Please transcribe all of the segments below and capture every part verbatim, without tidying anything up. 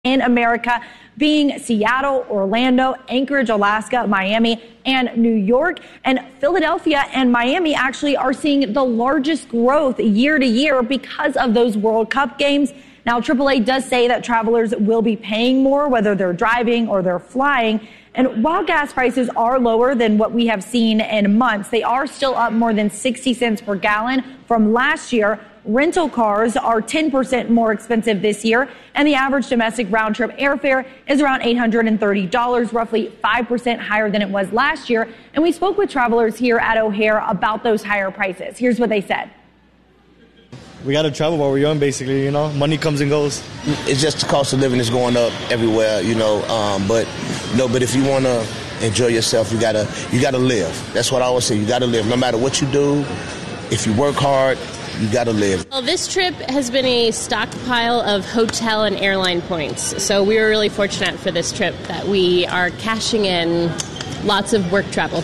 in America, being Seattle, Orlando, Anchorage, Alaska, Miami, and New York. And Philadelphia and Miami actually are seeing the largest growth year to year because of those World Cup games. Now, triple A does say that travelers will be paying more, whether they're driving or they're flying. And while gas prices are lower than what we have seen in months, they are still up more than sixty cents per gallon from last year. Rental cars are ten percent more expensive this year, and the average domestic round-trip airfare is around eight hundred thirty dollars, roughly five percent higher than it was last year. And we spoke with travelers here at O'Hare about those higher prices. Here's what they said. We got to travel while we're young, basically, you know. Money comes and goes. It's just the cost of living is going up everywhere, you know. Um, but, you know, but if you want to enjoy yourself, you got to you got to live. That's what I always say. You got to live. No matter what you do, if you work hard, you got to live. Well, this trip has been a stockpile of hotel and airline points. So we were really fortunate for this trip that we are cashing in lots of work travel.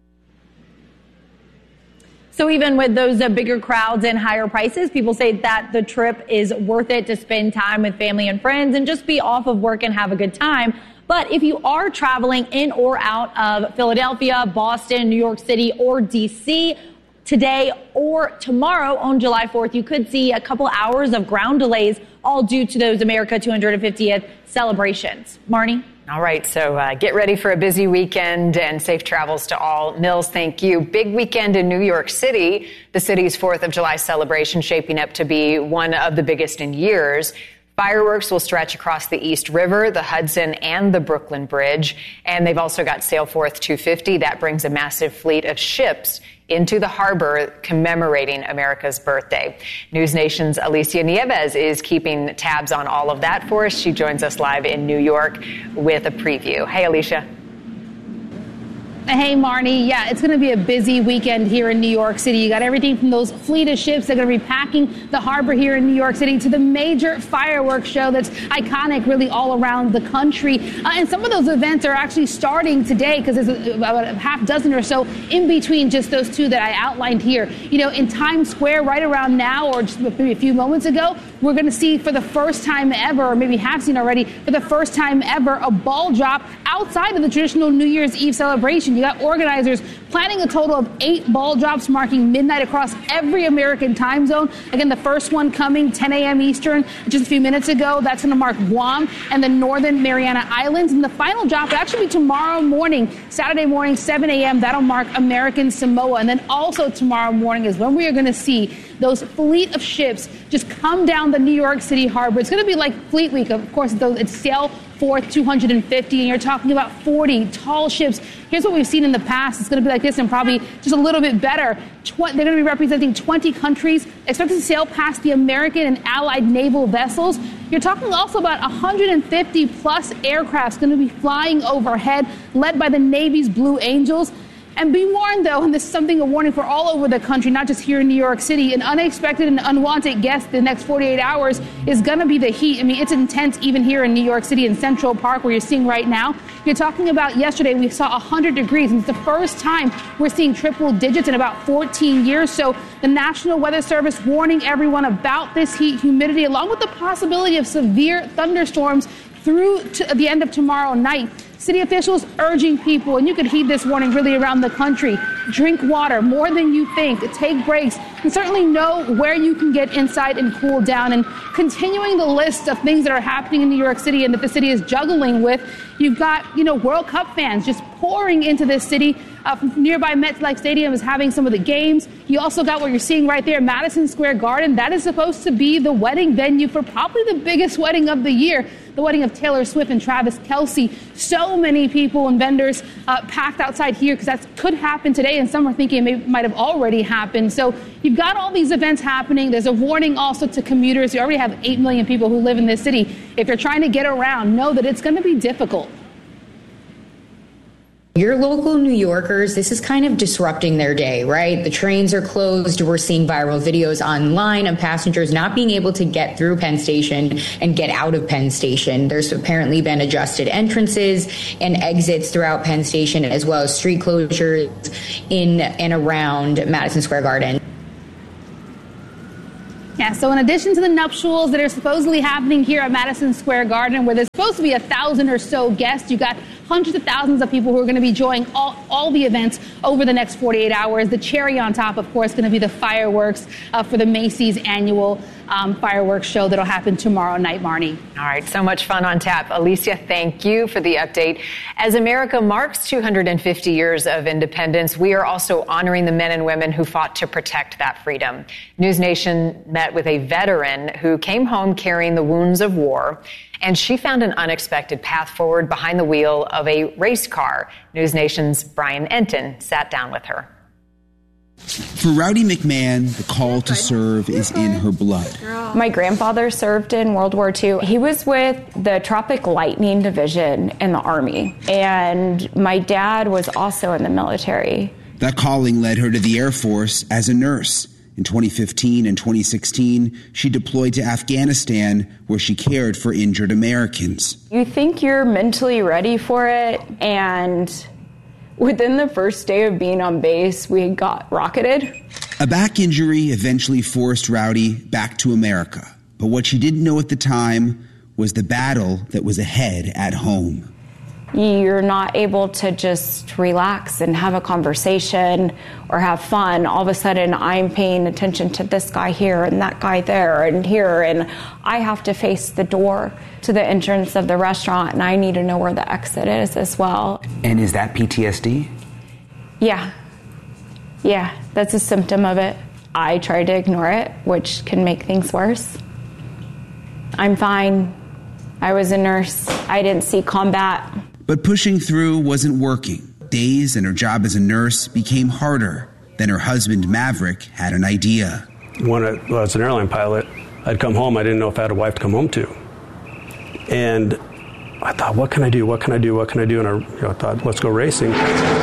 So even with those uh, bigger crowds and higher prices, people say that the trip is worth it to spend time with family and friends and just be off of work and have a good time. But if you are traveling in or out of Philadelphia, Boston, New York City, or D C today or tomorrow on July fourth, you could see a couple hours of ground delays, all due to those America two hundred fiftieth celebrations. Marnie? All right, so uh, get ready for a busy weekend and safe travels to all. Mills, thank you. Big weekend in New York City. The city's fourth of July celebration shaping up to be one of the biggest in years. Fireworks will stretch across the East River, the Hudson, and the Brooklyn Bridge. And they've also got Sailforth two fifty. That brings a massive fleet of ships into the harbor commemorating America's birthday. News Nation's Alicia Nieves is keeping tabs on all of that for us. She joins us live in New York with a preview. Hey, Alicia. Hey, Marnie. Yeah, it's going to be a busy weekend here in New York City. You got everything from those fleet of ships that are going to be packing the harbor here in New York City to the major fireworks show that's iconic really all around the country. Uh, and some of those events are actually starting today because there's about a half dozen or so in between just those two that I outlined here. You know, in Times Square right around now or just maybe a few moments ago, we're going to see for the first time ever, or maybe have seen already, for the first time ever, a ball drop outside of the traditional New Year's Eve celebration. You got organizers planning a total of eight ball drops marking midnight across every American time zone. Again, the first one coming ten a.m. Eastern just a few minutes ago. That's going to mark Guam and the Northern Mariana Islands. And the final drop will actually be tomorrow morning, Saturday morning, seven a.m. That'll mark American Samoa. And then also tomorrow morning is when we are going to see those fleet of ships just come down the New York City harbor. It's going to be like Fleet Week. Of course, it's Sailforth two hundred fifty, and you're talking about forty tall ships. Here's what we've seen in the past. It's going to be like this and probably just a little bit better. Tw- they're going to be representing twenty countries, expected to sail past the American and Allied naval vessels. You're talking also about one hundred fifty plus aircrafts going to be flying overhead, led by the Navy's Blue Angels. And be warned, though, and this is something, a warning for all over the country, not just here in New York City, an unexpected and unwanted guest the next forty-eight hours is going to be the heat. I mean, it's intense even here in New York City in Central Park where you're seeing right now. You're talking about yesterday we saw one hundred degrees, and it's the first time we're seeing triple digits in about fourteen years. So the National Weather Service warning everyone about this heat, humidity, along with the possibility of severe thunderstorms through to the end of tomorrow night. City officials urging people, and you could heed this warning really around the country, drink water more than you think, take breaks, and certainly know where you can get inside and cool down. And continuing the list of things that are happening in New York City and that the city is juggling with, you've got, you know, World Cup fans just pouring into this city. Uh, from nearby MetLife Stadium is having some of the games. You also got what you're seeing right there, Madison Square Garden. That is supposed to be the wedding venue for probably the biggest wedding of the year, the wedding of Taylor Swift and Travis Kelce. So many people and vendors uh, packed outside here because that could happen today, and some are thinking it may, might have already happened. So you've got all these events happening. There's a warning also to commuters. You already have eight million people who live in this city. If you're trying to get around, know that it's going to be difficult. Your local New Yorkers, this is kind of disrupting their day, right? The trains are closed. We're seeing viral videos online of passengers not being able to get through Penn Station and get out of Penn Station. There's apparently been adjusted entrances and exits throughout Penn Station, as well as street closures in and around Madison Square Garden. Yes, So in addition to the nuptials that are supposedly happening here at Madison Square Garden, where there's supposed to be a thousand or so guests, you got hundreds of thousands of people who are going to be enjoying all, all the events over the next forty-eight hours. The cherry on top, of course, going to be the fireworks uh, for the Macy's annual um, fireworks show that'll happen tomorrow night, Marnie. All right, so much fun on tap. Alicia, thank you for the update. As America marks two hundred fifty years of independence, we are also honoring the men and women who fought to protect that freedom. News Nation met with a veteran who came home carrying the wounds of war, and she found an unexpected path forward behind the wheel of a race car. News Nation's Brian Enton sat down with her. For Rowdy McMahon, the call to serve is in her blood. My grandfather served in World War Two. He was with the Tropic Lightning Division in the Army, and my dad was also in the military. That calling led her to the Air Force as a nurse. In twenty fifteen and twenty sixteen, she deployed to Afghanistan, where she cared for injured Americans. You think you're mentally ready for it, and within the first day of being on base, we got rocketed. A back injury eventually forced Rowdy back to America. But what she didn't know at the time was the battle that was ahead at home. You're not able to just relax and have a conversation or have fun. All of a sudden, I'm paying attention to this guy here and that guy there and here, and I have to face the door to the entrance of the restaurant, and I need to know where the exit is as well. And is that P T S D? Yeah. Yeah, that's a symptom of it. I try to ignore it, which can make things worse. I'm fine. I was a nurse. I didn't see combat. But pushing through wasn't working. Days and her job as a nurse became harder. Then her husband, Maverick, had an idea. When I was an airline pilot, I'd come home. I didn't know if I had a wife to come home to. And I thought, what can I do? What can I do? What can I do? And I, you know, I thought, let's go racing.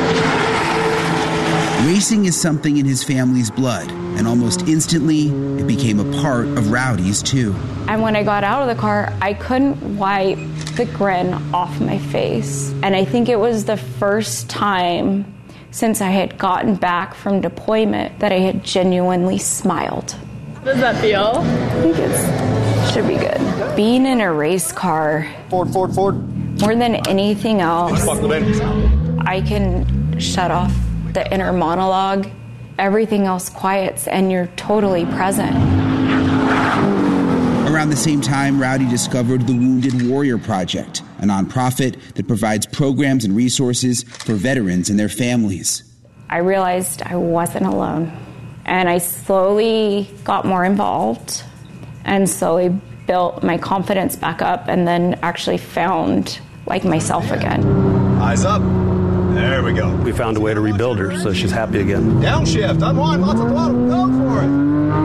Racing is something in his family's blood, and almost instantly, it became a part of Rowdy's too. And when I got out of the car, I couldn't wipe the grin off my face. And I think it was the first time since I had gotten back from deployment that I had genuinely smiled. How does that feel? I think it should be good. Being in a race car, Forward, forward, forward. more than anything else, I can shut off the inner monologue. Everything else quiets and you're totally present. Around the same time, Rowdy discovered the Wounded Warrior Project, a nonprofit that provides programs and resources for veterans and their families. I realized I wasn't alone, and I slowly got more involved and slowly built my confidence back up, and then actually found like myself again. Eyes up. There we go. We found a way to rebuild her, so she's happy again. Downshift, unwind, lots of throttle, go for it.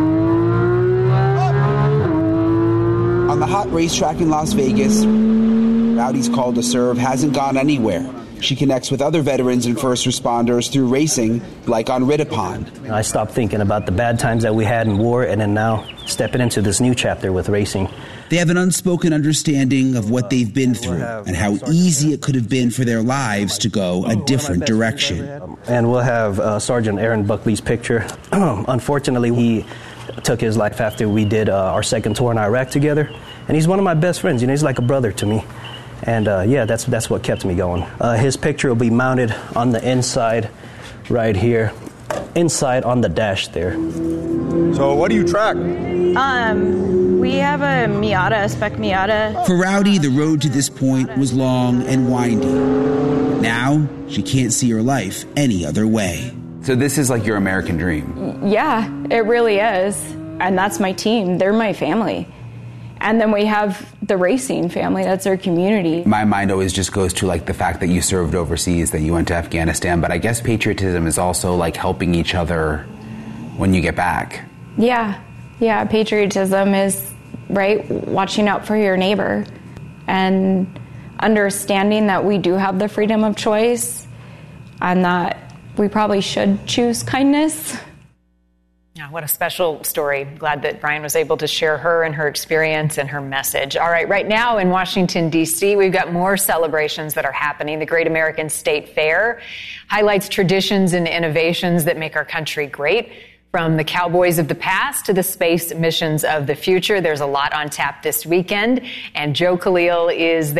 Up. On the hot racetrack in Las Vegas, Rowdy's call to serve hasn't gone anywhere. She connects with other veterans and first responders through racing, like on Rittipon. I stopped thinking about the bad times that we had in war, and then now stepping into this new chapter with racing. They have an unspoken understanding of what they've been through and how easy it could have been for their lives to go a different direction. And we'll have uh, Sergeant Aaron Buckley's picture. Unfortunately, he took his life after we did uh, our second tour in Iraq together. And he's one of my best friends. You know, he's like a brother to me. And uh, yeah, that's that's what kept me going. Uh, his picture will be mounted on the inside right here, inside on the dash there. So what do you track? Um, we have a Miata, a spec Miata. For Rowdy, the road to this point was long and windy. Now, she can't see her life any other way. So this is like your American dream? Yeah, it really is. And that's my team. They're my family. And then we have the racing family. That's our community. My mind always just goes to like the fact that you served overseas, that you went to Afghanistan. But I guess patriotism is also like helping each other when you get back. Yeah. Yeah. Patriotism is, right, watching out for your neighbor and understanding that we do have the freedom of choice and that we probably should choose kindness. Yeah, what a special story. Glad that Brian was able to share her and her experience and her message. All right, right now in Washington, D C, we've got more celebrations that are happening. The Great American State Fair highlights traditions and innovations that make our country great. From the cowboys of the past to the space missions of the future, there's a lot on tap this weekend, and Joe Khalil is there.